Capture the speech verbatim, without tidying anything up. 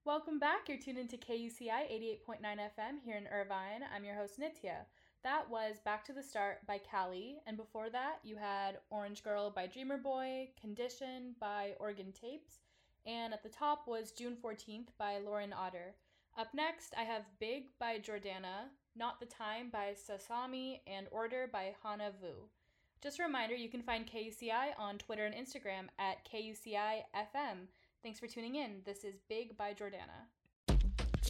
Welcome back. You're tuned into K U C I eighty-eight point nine F M here in Irvine. I'm your host, Nitya. That was Back to the Start by Callie, and before that, you had Orange Girl by Dreamer Boy, Condition by Organ Tapes, and at the top was June fourteenth by Lauren Otter. Up next, I have Big by Jordana, Not the Time by Sasami, and Order by Hana Vu. Just a reminder, you can find K U C I on Twitter and Instagram at K U C I F M. Thanks for tuning in. This is Big by Jordana.